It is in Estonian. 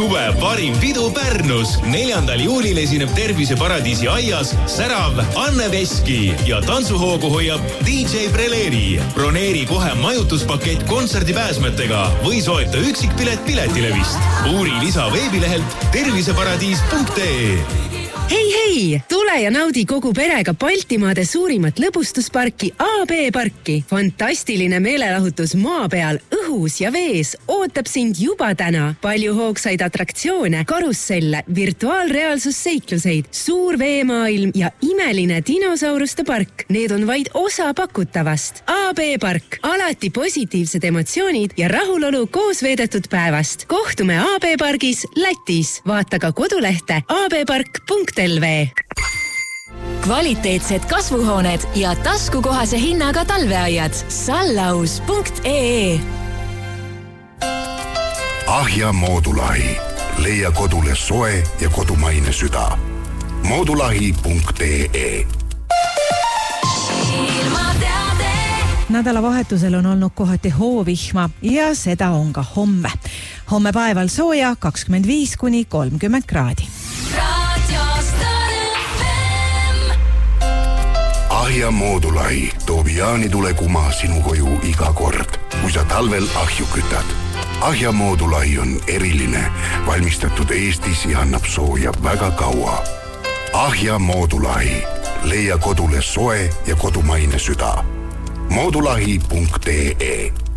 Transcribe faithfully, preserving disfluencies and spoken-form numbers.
suve parim pidu Pärnus. neljandal juulil esineb Terviseparadiisi aias särav Anne Veski ja tantsuhoogu hoiab D J Preleri. Broneeri kohe majutuspakett kontserdipääsmetega või soeta üksikpilet Piletilevist. Uuri lisa veebilehelt terviseparadiis punkt ee. Hei, hei! Tule ja naudi kogu perega Baltimaade suurimat lõbustusparki A B parki. Fantastiline meelelahutus maa peal, õhus ja vees ootab sind juba täna. Palju hoogsaid atraktsioone, karusselle, virtuaalreaalsusseikluseid, suur veemaailm ja imeline dinosauruste park. Need on vaid osa pakutavast. A B park. Alati positiivsed emotsioonid ja rahulolu koos veedetud päevast. Kohtume A B pargis Lätis. Vaata ka kodulehte a b park punkt ee. Kvaliteetsed kasvuhooned ja taskukohase hinnaga talveaiad. sallaus punkt ee. Ahja Moodulahi. Leia kodule soe ja kodumaine süda. moodulahi punkt ee. Nädalavahetusel on olnud kohati hoovihma ja seda on ka homme. Homme päeval sooja kakskümmend viis kuni kolmkümmend kraadi. Ahja Moodulahi toob jaanitule kuma sinu koju iga kord, kui sa talvel ahju kütad. Ahja Moodulahi on eriline, valmistatud Eestis ja annab sooja väga kaua. Ahja Moodulahi. Leia kodule soe ja kodumaine süda. moodulahi punkt ee.